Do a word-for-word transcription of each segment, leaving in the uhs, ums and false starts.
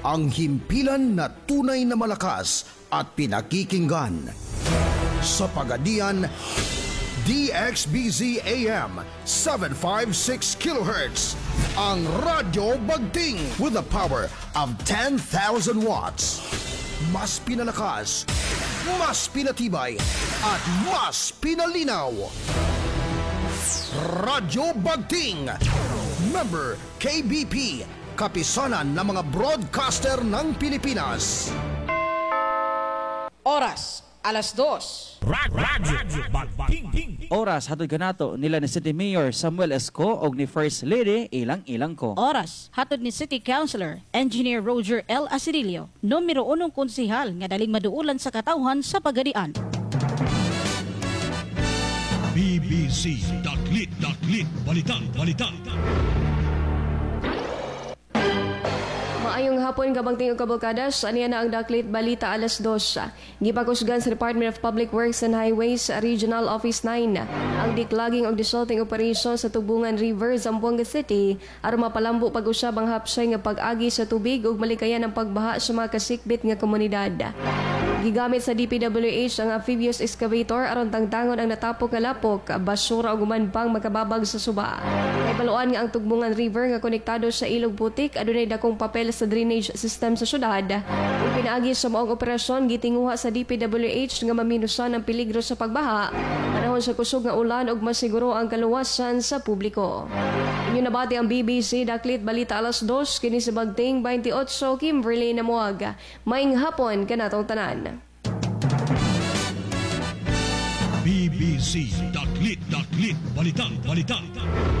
ang himpilan na tunay na malakas at pinakikinggan. Sa Pagadian, D X B Z A M seven fifty-six kilohertz, ang Radyo Bagting with the power of ten thousand watts. Mas pinalakas, mas pinatibay, at mas pinalinaw. Radyo Bagting, member K B P, kapisanan ng mga broadcaster ng Pilipinas. Oras, alas dos. Radyo Bagting. Oras hatod kanato nila ni City Mayor Samuel Esco og ni First Lady Ilang-Ilang ko. Oras, hatod ni City Councilor, Engineer Roger L. Asirilio, numero unong konsihal nga daling maduulan sa katawhan sa Pagadian. B B C Daklit Daklit Balitang Balitang. Maayong hapon kabangting ug kabalkadas, aniya na ang Daklit Balita alas dos. Gipakusgan sa Department of Public Works and Highways Regional Office nine ang declogging og desalting operation sa Tubungan River, Zamboanga City aron mapalambo pag-usab ang hapsay nga pag-agi sa tubig ug malikayan ang pagbaha sa mga kasikbit nga komunidad. Gigamit sa D P W H ang amphibious excavator aron tangtangon ang natapok nga lapok, basura ug uman pang makababag sa suba. Kay baluan nga ang Tubungan River nga konektado sa Ilog Putik adunay dakong papel sa drainage system sa syudad. Ug pinaagi sa maong operasyon gitinguha sa D P W H nga maminusan ang peligro sa pagbaha panahon sa kusog nga ulan ug masiguro ang kaluwasan sa publiko. Inyo nabati ang B B C Daklit Balita alas dos kini sa Bagting twenty-eight Kimberly Namuag. Maayong hapon kanatong tanan. B B C Daklit Daklit Balitang Balitang.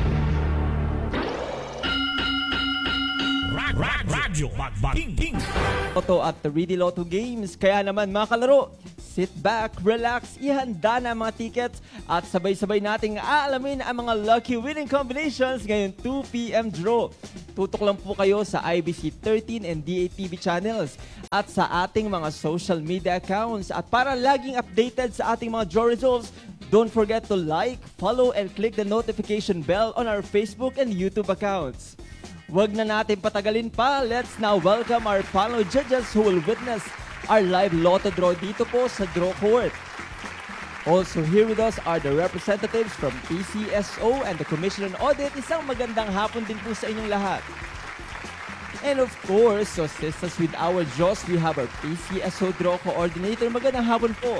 Radyo Bagting. Lotto at three D Lotto Games. Kaya naman mga kalaro, sit back, relax, ihanda na ang mga tickets at sabay-sabay nating aalamin ang mga lucky winning combinations ngayong two p.m. draw. Tutok lang po kayo sa I B C thirteen and D A T V channels at sa ating mga social media accounts. At para laging updated sa ating mga draw results, don't forget to like, follow, and click the notification bell on our Facebook and YouTube accounts. Wag na natin patagalin pa. Let's now welcome our panel judges who will witness our live lotto draw dito po sa draw court. Also here with us are the representatives from P C S O and the Commission on Audit. Isang magandang hapon din po sa inyong lahat. And of course, to assist us with our draws, we have our P C S O draw coordinator. Magandang hapon po.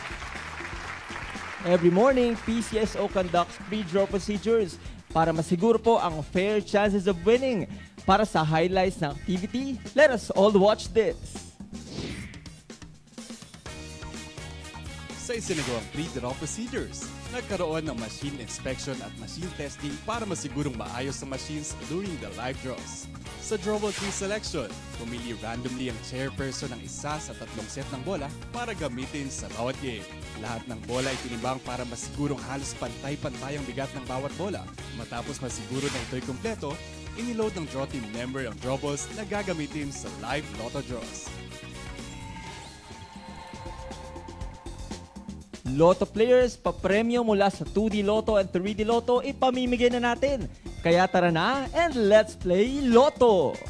Every morning, P C S O conducts pre-draw procedures para masiguro po ang fair chances of winning. Para sa highlights ng activity, let us all watch this. Sa isinagawang pre-draw procedures, nagkaroon ng machine inspection at machine testing para masigurong maayos ang machines during the live draws. Sa drawable tree selection, pumili randomly ang chairperson ng isa sa tatlong set ng bola para gamitin sa bawat game. Lahat ng bola ay tinimbang para masigurong halos pantay-pantay ang bigat ng bawat bola. Matapos masiguro na ito'y kumpleto, iniload ng draw team member ang draw balls na gagamitin sa live lotto draws. Lotto players, papremyo mula sa two D Lotto and three D Lotto ipamimigay na natin. Kaya tara na and let's play Lotto!